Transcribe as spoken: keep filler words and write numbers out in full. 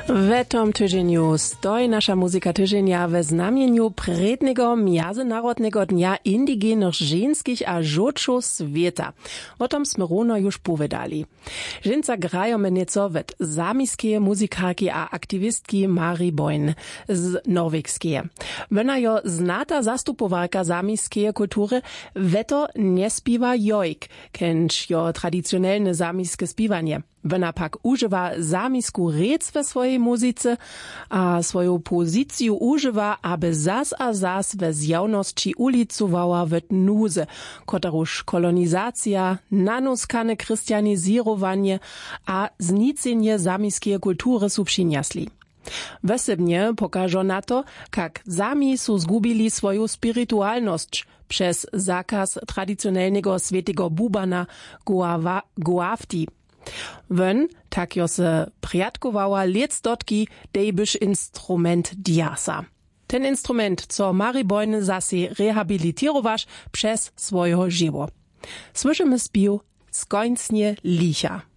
W tom tydzieniu stoi nasza muzyka tydzienia we znamieniu prednego Międzynarodnego Dnia Indigenych Ženskich a Żočów Sveta. O tom sme runo już powiedzieli. Ženca grają nieco wet samiskie muzykarki a aktywistki Mari Boyn z norwegskie. Wona jo znata zastupowarka samiskie kultury, weto nie spiwa jojk, kenč jo tradicionelne samiskie spiwanie. Wona pak używa samisku rec we swojej muzyce, a swoją pozycję używa, aby zas a zas we zjawności ulicowała w nuze, kotaruż kolonizacja, nanuskane chrystianizirowanie a znicenie samiskie kultury su przyniosli. Wesebnie pokażą na to, jak sami su zgubili swoją spiritualność przez zakaz tradycjonalnego svetego bubana guavti. Wön, tak jo se priatkowała liec dotki, dejbyš instrument diasa. Ten instrument, co Mari Boyn zasi rehabilitirowaš przez swojo żywo. Słyszymy spił Skońcnie licha.